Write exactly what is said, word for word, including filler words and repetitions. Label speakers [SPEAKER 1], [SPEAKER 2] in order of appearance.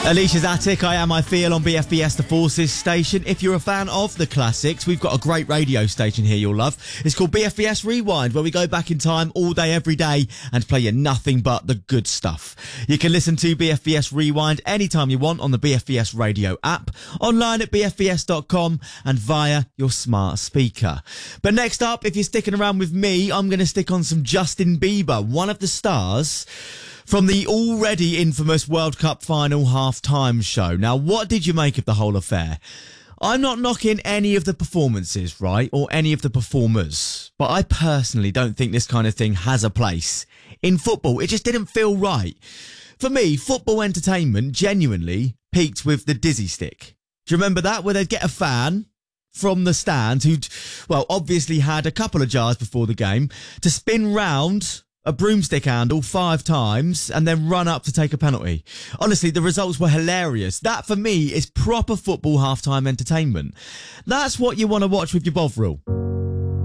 [SPEAKER 1] Alicia's Attic, I Am I Feel on B F B S The Forces station. If you're a fan of the classics, we've got a great radio station here you'll love. It's called B F B S Rewind, where we go back in time all day, every day, and play you nothing but the good stuff. You can listen to B F B S Rewind anytime you want on the B F B S radio app, online at b f b s dot com, and via your smart speaker. But next up, if you're sticking around with me, I'm going to stick on some Justin Bieber, one of the stars from the already infamous World Cup final half-time show. Now, what did you make of the whole affair? I'm not knocking any of the performances, right, or any of the performers, but I personally don't think this kind of thing has a place in football. It just didn't feel right. For me, football entertainment genuinely peaked with the dizzy stick. Do you remember that, where they'd get a fan from the stand who'd, well, obviously had a couple of jars before the game to spin round a broomstick handle five times and then run up to take a penalty? Honestly, the results were hilarious. That, for me, is proper football halftime entertainment. That's what you want to watch with your Bovril.